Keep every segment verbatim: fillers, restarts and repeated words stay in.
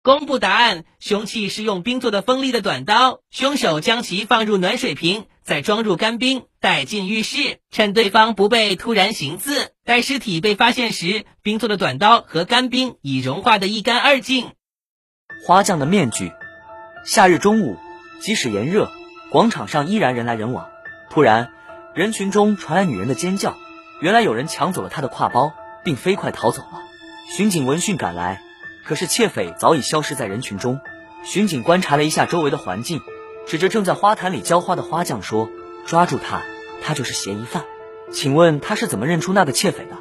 公布答案，凶器是用冰做的锋利的短刀，凶手将其放入暖水瓶，再装入干冰，带进浴室，趁对方不备突然行刺。待尸体被发现时，冰做的短刀和干冰已融化得一干二净。 花匠的面具。夏日中午，即使炎热，广场上依然人来人往。突然，人群中传来女人的尖叫，原来有人抢走了她的挎包，并飞快逃走了。巡警闻讯赶来，可是窃匪早已消失在人群中。巡警观察了一下周围的环境，指着正在花坛里浇花的花匠说：“抓住他，他就是嫌疑犯。”请问他是怎么认出那个窃匪的？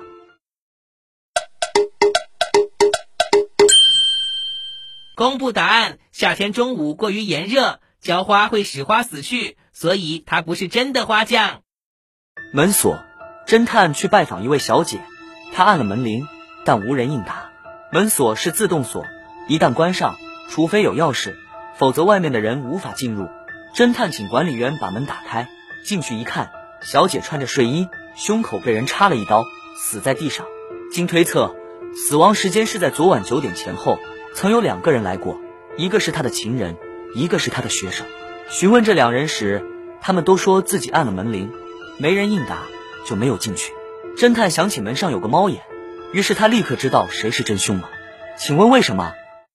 公布答案，夏天中午过于炎热，浇花会使花死去，所以他不是真的花匠。 门锁。侦探去拜访一位小姐，他按了门铃，但无人应答。门锁是自动锁，一旦关上，除非有钥匙，否则外面的人无法进入。侦探请管理员把门打开，进去一看，小姐穿着睡衣，胸口被人插了一刀，死在地上。经推测，死亡时间是在昨晚九点前后，曾有两个人来过，一个是他的情人，一个是他的学生。询问这两人时，他们都说自己按了门铃，没人应答，就没有进去。侦探想起门上有个猫眼，于是他立刻知道谁是真凶了。请问为什么？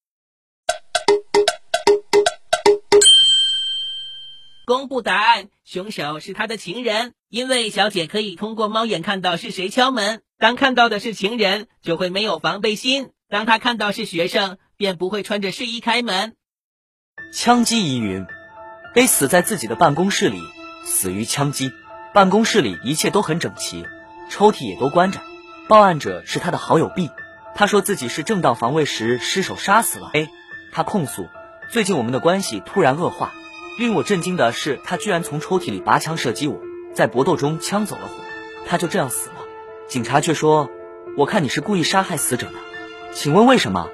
公布答案，凶手是他的情人，因为小姐可以通过猫眼看到是谁敲门，当看到的是情人，就会没有防备心，当他看到是学生，便不会穿着睡衣开门。 枪击疑云。A 死在自己的办公室里，死于枪击。办公室里一切都很整齐，抽屉也都关着。报案者是他的好友 B， 他说自己是正当防卫时失手杀死了 A。 他控诉，最近我们的关系突然恶化，令我震惊的是他居然从抽屉里拔枪射击我，在搏斗中枪走了火，他就这样死了。警察却说，我看你是故意杀害死者的，请问为什么？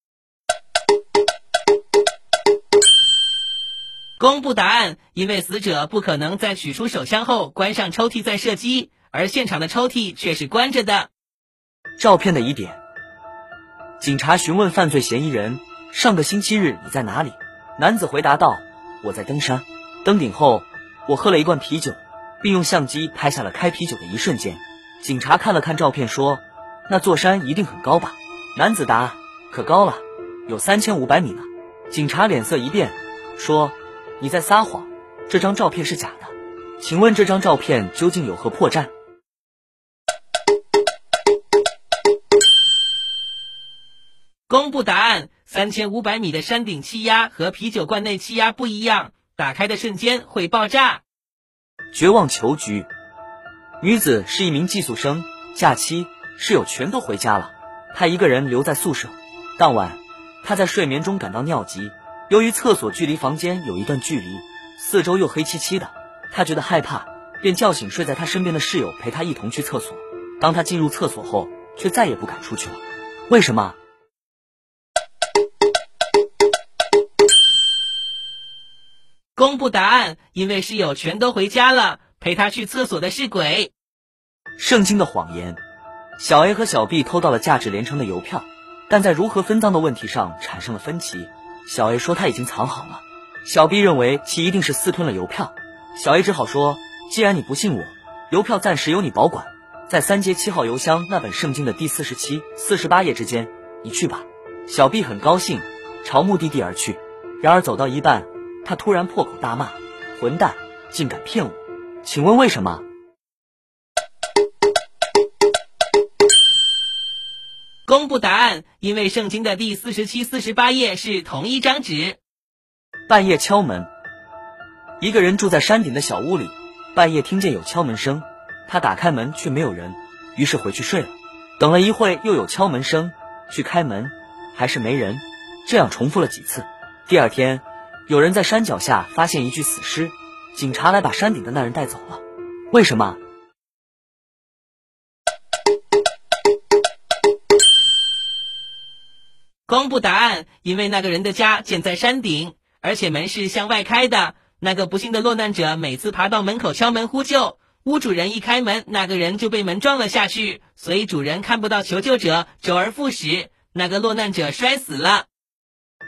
公布答案，因为死者不可能在取出手枪后关上抽屉再射击，而现场的抽屉却是关着的。 照片的疑点。警察询问犯罪嫌疑人，上个星期日你在哪里？男子回答道，我在登山，登顶后我喝了一罐啤酒，并用相机拍下了开啤酒的一瞬间。警察看了看照片说，那座山一定很高吧？男子答，可高了，有三千五百米呢。警察脸色一变，说，你在撒谎，这张照片是假的，请问这张照片究竟有何破绽？ 公布答案，三千五百米的山顶气压和啤酒罐内气压不一样，打开的瞬间会爆炸。 绝望囚局。女子是一名寄宿生，假期室友全都回家了，她一个人留在宿舍。当晚，她在睡眠中感到尿急，由于厕所距离房间有一段距离，四周又黑漆漆的，她觉得害怕，便叫醒睡在她身边的室友陪她一同去厕所。当她进入厕所后，却再也不敢出去了。为什么？ 公布答案，因为室友全都回家了，陪他去厕所的是鬼。 圣经的谎言。小 A 和小 B 偷到了价值连城的邮票，但在如何分赃的问题上产生了分歧。小 A 说他已经藏好了，小 B 认为其一定是私吞了邮票。小 A 只好说，既然你不信我，邮票暂时由你保管，在三街七号邮箱那本圣经的第四十七、四十八页之间，你去吧。小 B 很高兴，朝目的地而去。然而走到一半，他突然破口大骂，混蛋，竟敢骗我，请问为什么？ 公布答案，因为圣经的第四十七、四十八页是同一张纸。 半夜敲门。一个人住在山顶的小屋里，半夜听见有敲门声，他打开门却没有人，于是回去睡了。等了一会又有敲门声，去开门，还是没人，这样重复了几次。第二天，有人在山脚下发现一具死尸，警察来把山顶的那人带走了。为什么？ 公布答案，因为那个人的家建在山顶，而且门是向外开的。那个不幸的落难者每次爬到门口敲门呼救，屋主人一开门，那个人就被门撞了下去，所以主人看不到求救者，周而复始，那个落难者摔死了。